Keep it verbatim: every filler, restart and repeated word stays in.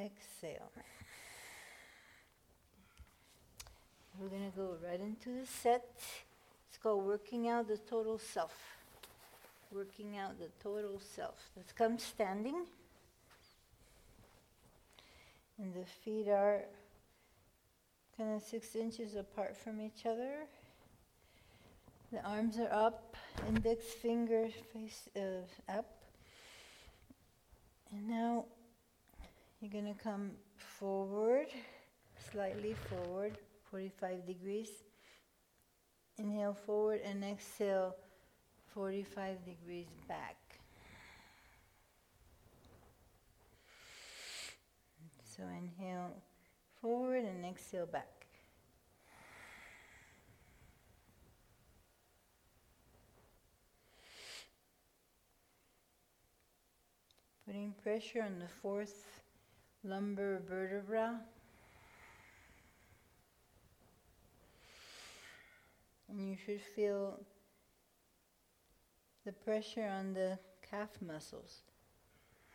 exhale. We're going to go right into the set. It's called Working Out the Total Self. Working out the total self. Let's come standing. And the feet are kind of six inches apart from each other. The arms are up, index finger face uh, up. And now you're going to come forward, slightly forward, forty-five degrees. Inhale forward and exhale forty-five degrees back. So inhale forward and exhale back. Putting pressure on the fourth lumbar vertebra. And you should feel the pressure on the calf muscles.